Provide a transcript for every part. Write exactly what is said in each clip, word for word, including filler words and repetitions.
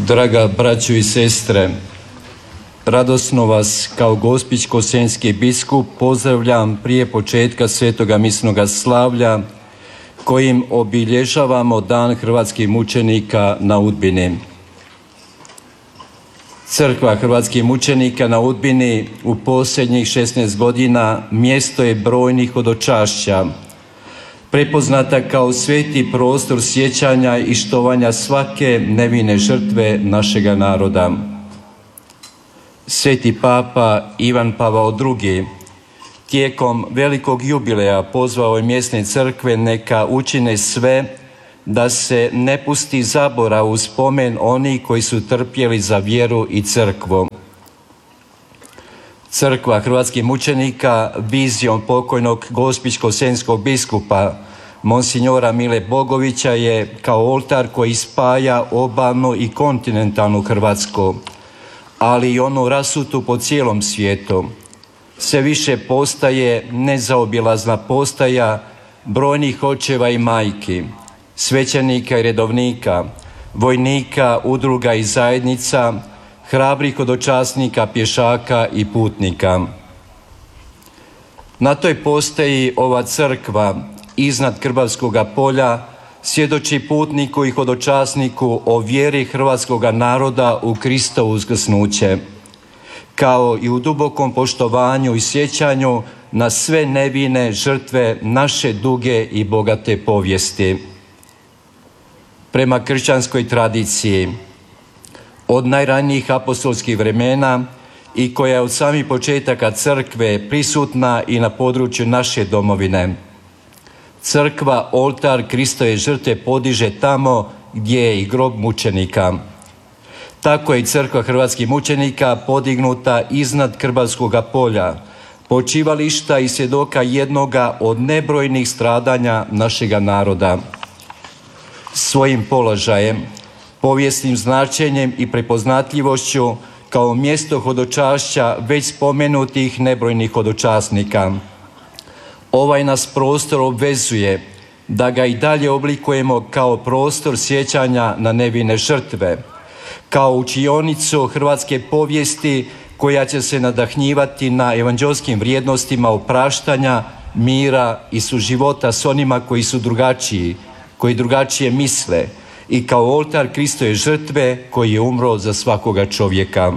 Draga braćo i sestre, radosno vas kao gospićko-senjski biskup pozdravljam prije početka svetoga misnoga slavlja kojim obilježavamo Dan hrvatskih mučenika na Udbini. Crkva hrvatskih mučenika na Udbini u posljednjih šesnaest godina mjesto je brojnih hodočašća, prepoznata kao sveti prostor sjećanja i štovanja svake nevine žrtve našega naroda. Sveti Papa Ivan Pavao drugi tijekom velikog jubileja pozvao je mjesne crkve neka učine sve da se ne pusti zaborav u spomen onih koji su trpjeli za vjeru i crkvu. Crkva hrvatskih mučenika vizijom pokojnog gospićko-senjskog biskupa Monsignora Mile Bogovića je kao oltar koji spaja obalnu i kontinentalnu Hrvatsku, ali i onu rasutu po cijelom svijetu. Sve više postaje nezaobilazna postaja brojnih očeva i majki, svećenika i redovnika, vojnika, udruga i zajednica, hrabrih hodočasnika, pješaka i putnika. Na toj postaji ova crkva iznad Krbavskoga polja svjedoči putniku i hodočasniku o vjeri hrvatskoga naroda u Kristovo uskrsnuće, kao i u dubokom poštovanju i sjećanju na sve nevine žrtve naše duge i bogate povijesti. Prema kršćanskoj tradiciji, od najranijih apostolskih vremena i koja je od samih početaka crkve prisutna i na području naše domovine, crkva oltar Kristove žrtve podiže tamo gdje je i grob mučenika. Tako je i crkva hrvatskih mučenika podignuta iznad Krbavskoga polja, počivališta i svjedoka jednoga od nebrojnih stradanja našega naroda. Svojim položajem, povijesnim značenjem i prepoznatljivošću kao mjesto hodočašća već spomenutih nebrojnih hodočasnika, ovaj nas prostor obvezuje da ga i dalje oblikujemo kao prostor sjećanja na nevine žrtve, kao učionicu hrvatske povijesti koja će se nadahnjivati na evanđelskim vrijednostima opraštanja, mira i suživota s onima koji su drugačiji, koji drugačije misle, i kao oltar Kristove žrtve koji je umro za svakoga čovjeka.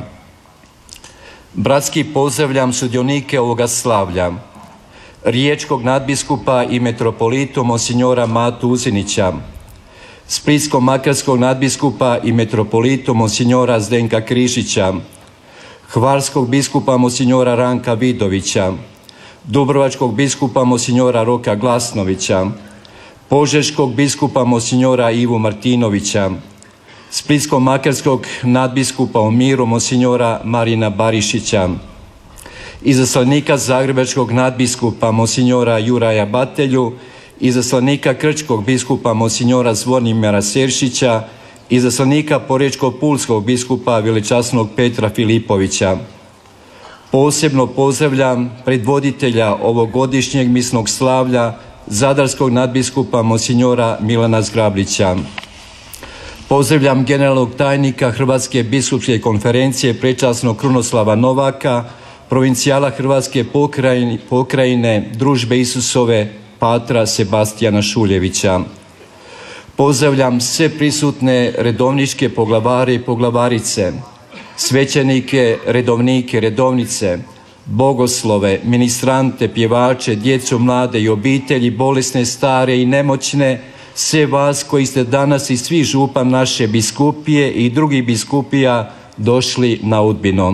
Bratski pozdravljam sudionike ovoga slavlja, riječkog nadbiskupa i metropolitu Monsignora Matu Uzinića, splitsko-makarskog nadbiskupa i metropolitu Monsignora Zdenka Križića, hvarskog biskupa Monsignora Ranka Vidovića, dubrovačkog biskupa Monsignora Roka Glasnovića, požeškog biskupa Monsignora Ivu Martinovića, splitsko-makarskog nadbiskupa u miru Monsignora Marina Barišića, izaslanika zagrebačkog nadbiskupa Monsignora Juraja Batelju, izaslanika krčkog biskupa Monsignora Zvonimira Seršića, izaslanika porečko-pulskog biskupa veličasnog Petra Filipovića. Posebno pozdravljam predvoditelja ovogodišnjeg misnog slavlja, zadarskog nadbiskupa Monsignora Milana Zgrablića. Pozdravljam generalnog tajnika Hrvatske biskupske konferencije prečasnog Krunoslava Novaka, provincijala Hrvatske pokrajine, pokrajine Družbe Isusove Patra Sebastijana Šuljevića. Pozdravljam sve prisutne redovničke poglavare i poglavarice, svećenike, redovnike, redovnice, bogoslove, ministrante, pjevače, djecu, mlade i obitelji, bolesne, stare i nemoćne, sve vas koji ste danas i svi župan naše biskupije i drugih biskupija došli na Udbinu.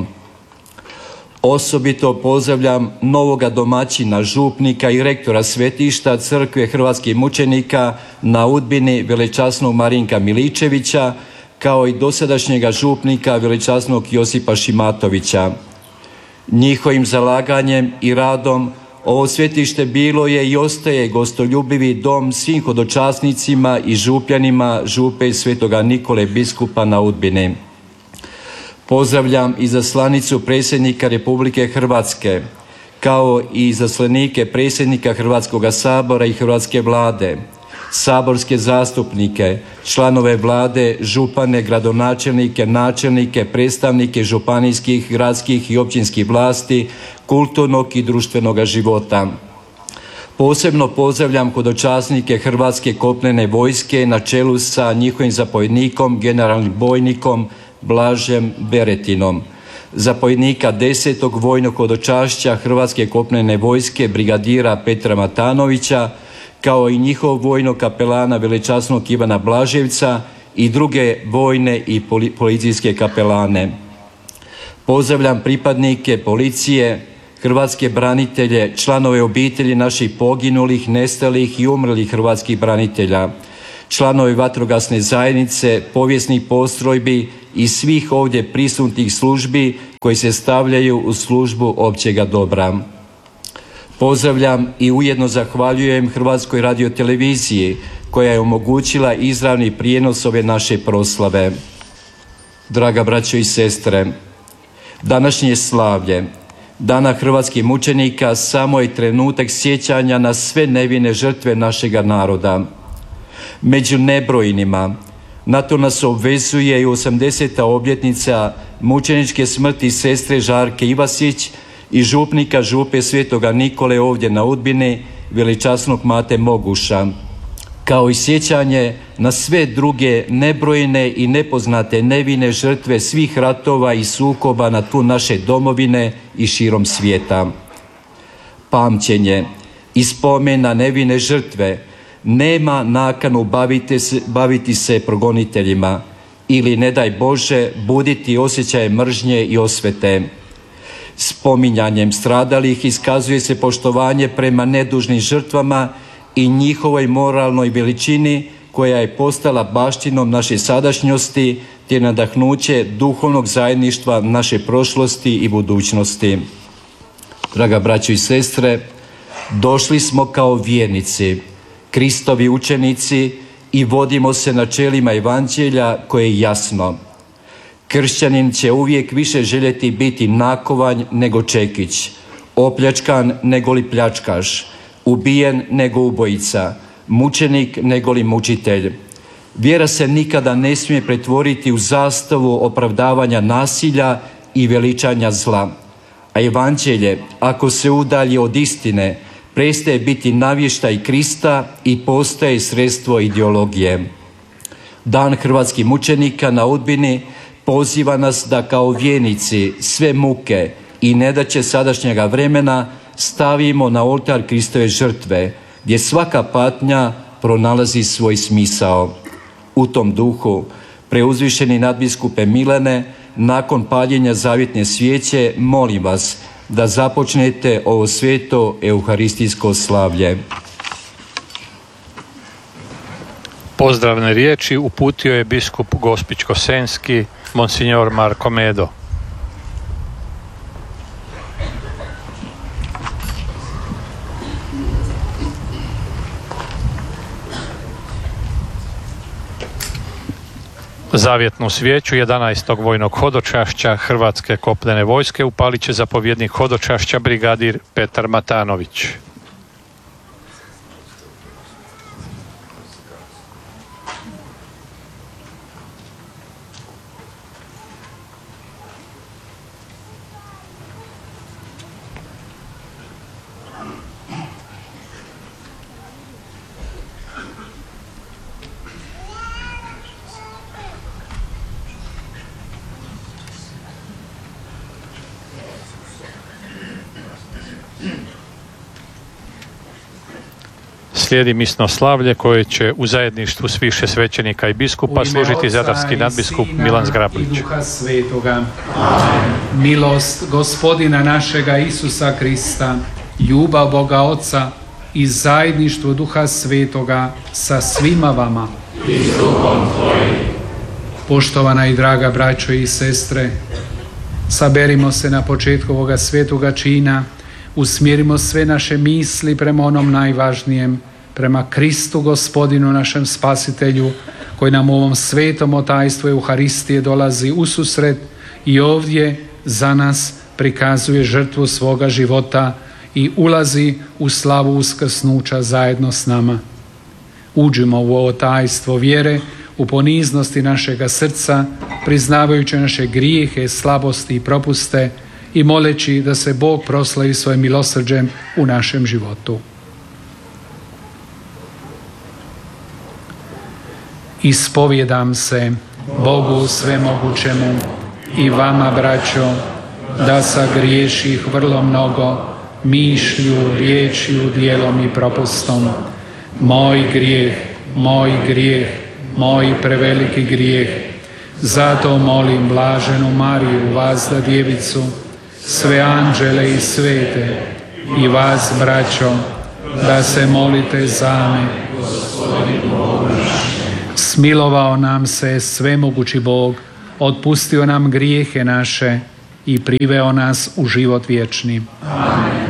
Osobito pozdravljam novoga domaćina, župnika i rektora svetišta Crkve hrvatskih mučenika na Udbini veličasnog Marinka Miličevića, kao i dosadašnjega župnika veličasnog Josipa Šimatovića. Njihovim zalaganjem i radom ovo svetište bilo je i ostaje gostoljubivi dom svim hodočasnicima i župljanima župe Svetoga Nikole biskupa na Udbini. Pozdravljam izaslanicu predsjednika Republike Hrvatske, kao i izaslanike predsjednika Hrvatskoga sabora i Hrvatske vlade, saborske zastupnike, članove vlade, župane, gradonačelnike, načelnike, predstavnike županijskih, gradskih i općinskih vlasti, kulturnog i društvenog života. Posebno pozdravljam hodočasnike Hrvatske kopnene vojske na čelu sa njihovim zapovjednikom, generalnim bojnikom Blažem Beretinom, zapovjednika desetog vojnog hodočašća Hrvatske kopnene vojske brigadira Petra Matanovića, kao i njihov vojnog kapelana velečasnog Ivana Blaževca i druge vojne i policijske kapelane. Pozdravljam pripadnike policije, hrvatske branitelje, članove obitelji naših poginulih, nestalih i umrlih hrvatskih branitelja, članovi vatrogasne zajednice, povijesnih postrojbi i svih ovdje prisutnih službi koji se stavljaju u službu općega dobra. Pozdravljam i ujedno zahvaljujem Hrvatskoj radioteleviziji koja je omogućila izravni prijenos ove naše proslave. Draga braćo i sestre, današnje slavlje Dana hrvatskih mučenika samo je trenutak sjećanja na sve nevine žrtve našega naroda. Među nebrojnima, na to nas obvezuje i osamdeseta obljetnica mučeničke smrti sestre Žarke Ivasić i župnika župe Svetoga Nikole ovdje na Udbini, veličasnog Mate Moguša, kao i sjećanje na sve druge nebrojne i nepoznate nevine žrtve svih ratova i sukoba na tlu naše domovine i širom svijeta. Pamćenje i spomen na nevine žrtve nema nakanu baviti se, baviti se progoniteljima ili, ne daj Bože, buditi osjećaje mržnje i osvete. Spominjanjem stradalih iskazuje se poštovanje prema nedužnim žrtvama i njihovoj moralnoj veličini koja je postala baštinom naše sadašnjosti te nadahnuće duhovnog zajedništva naše prošlosti i budućnosti. Draga braćo i sestre, došli smo kao vjernici, Kristovi učenici i vodimo se načelima Evanđelja koje je jasno. Kršćanin će uvijek više željeti biti nakovanj nego čekić, opljačkan nego li pljačkaš, ubijen nego ubojica, mučenik nego li mučitelj. Vjera se nikada ne smije pretvoriti u zastavu opravdavanja nasilja i veličanja zla. A Evanđelje, ako se udalji od istine, prestaje biti navještaj Krista i postaje sredstvo ideologije. Dan hrvatskih mučenika na Udbini poziva nas da kao vjernici sve muke i nedaće sadašnjega vremena stavimo na oltar Kristove žrtve, gdje svaka patnja pronalazi svoj smisao. U tom duhu, preuzvišeni nadbiskupe Milane, nakon paljenja zavjetne svijeće, molim vas da započnete ovo sveto euharistijsko slavlje. Pozdravne riječi uputio je biskup Gospić-Kosenski, monsignor Marko Medo. Zavjetnu svijeću jedanaestog vojnog hodočašća Hrvatske kopnene vojske upalit će zapovjednik hodočašća brigadir Petar Matanović. Slijedi misno slavlje koje će u zajedništvu s više svećenika i biskupa služiti zadarski nadbiskup Milan Zgrablić. Duha Svetoga. Milost Gospodina našega Isusa Krista, ljubav Boga Oca i zajedništvo Duha Svetoga sa svima vama. Poštovana i draga braćo i sestre, saberimo se na početku ovoga svetoga čina, usmjerimo sve naše misli prema onom najvažnijem, prema Kristu Gospodinu našem Spasitelju, koji nam u ovom svetom otajstvu Euharistije dolazi u susret i ovdje za nas prikazuje žrtvu svoga života i ulazi u slavu uskrsnuća zajedno s nama. Uđimo u ovo tajstvo vjere, u poniznosti našega srca, priznavajući naše grijehe, slabosti i propuste i moleći da se Bog proslavi svojim milosrđem u našem životu. Ispovjedam se Bogu svemogućemu i vama, braćo, da sagriješih vrlo mnogo, mišlju, riječju, dijelom i propustom. Moj grijeh, moj grijeh, moj preveliki grijeh. Zato molim blaženu Mariju, vazda djevicu, sve anđele i svete i vas, braćo, da se molite za me. Smilovao nam se svemogući Bog, otpustio nam grijehe naše i priveo nas u život vječni. Amen.